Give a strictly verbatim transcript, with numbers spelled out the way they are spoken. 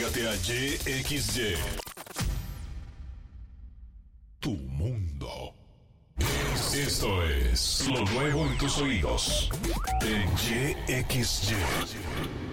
Entrégate a Y X Y. Tu mundo. Esto es lo nuevo en tus oídos. En Y X Y.